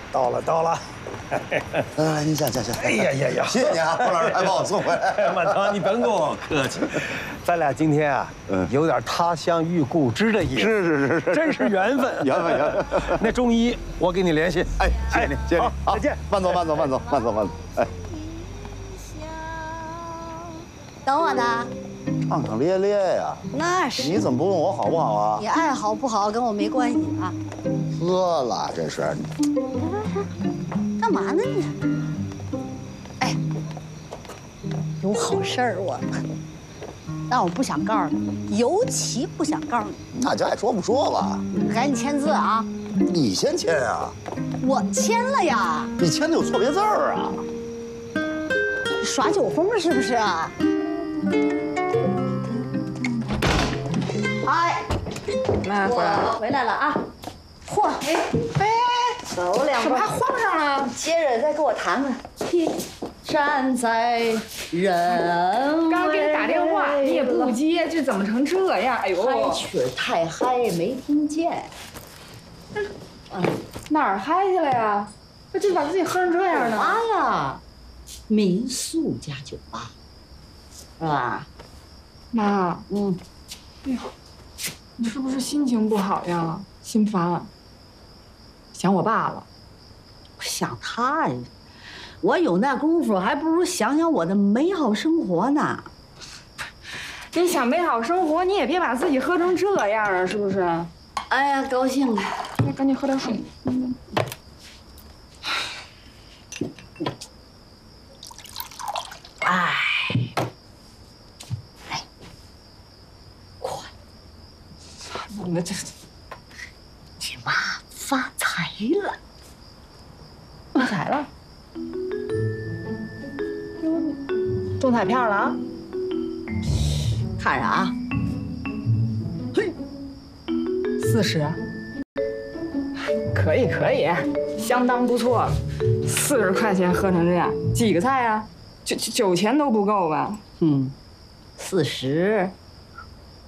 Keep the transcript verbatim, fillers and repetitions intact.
到了，到了。 来来，您下下下。 哎呀呀呀！ 谢谢你啊，郭老师还把我送回来。 满堂，你甭跟我客气。咱俩今天啊，有点他乡遇故知的意思。 是是是是， 真是缘分。 缘分缘分。 那中医我给你联系。 哎，谢谢你，谢谢你。 好，再见。 慢走慢走慢走慢走慢走。哎， 等我呢。 畅畅烈烈呀。 那是。 你怎么不问我好不好啊？ 你爱好不好跟我没关系啊。 喝了这是。 干嘛呢你？哎，有好事儿我，但我不想告诉你，尤其不想告诉你。 那就爱说不说吧。 赶紧签字啊！ 你先签啊。 我签了呀。 你签的有错别字儿啊。 耍酒疯是不是啊？哎， 妈回来了， 回来了啊！嚯，哎哎，走两步， 怎么还慌上了？ 接着再给我弹弹。站在人刚给你打电话，你也不接，这怎么成这样？哎呦， 嗨曲太嗨，没听见。 嗯，哪儿嗨去了呀？这就把自己喝成这样呢？ 妈呀，民宿加酒吧，是吧？ 妈， 嗯， 哎呦，你是不是心情不好呀？心烦，想我爸了？ 想他呀。我有那功夫，还不如想想我的美好生活呢。 你想美好生活，你也别把自己喝成这样啊，是不是？ 哎呀，高兴了， 那赶紧喝点水。嗯。 哎，哎，快！ 我这， 你妈发财了， 发财了。中彩票了啊！ 看着啊， 嘿，四十，可以可以，相当不错。四十块钱喝成这样，几个菜啊？九九钱都不够吧？ 嗯，四十